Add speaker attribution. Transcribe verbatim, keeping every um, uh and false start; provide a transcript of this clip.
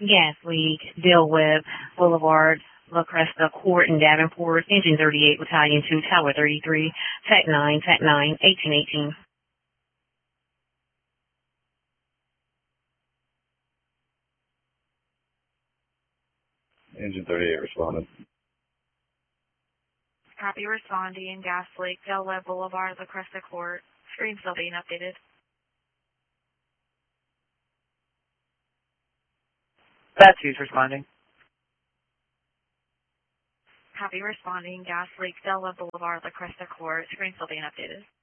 Speaker 1: Gas leak, Del Webb Boulevard, La Cresta Court in Davenport, Engine thirty-eight, Battalion two, Tower thirty-three, Tech nine, Tech nine, eighteen eighteen.
Speaker 2: Engine thirty-eight responded.
Speaker 3: Copy, responding. Gas leak, Del Webb Boulevard, La Cresta Court. Screen still being updated.
Speaker 4: Bat two's responding.
Speaker 3: Copy, responding. Gas leak, Del Webb Boulevard, La Cresta Court. Screen still being updated.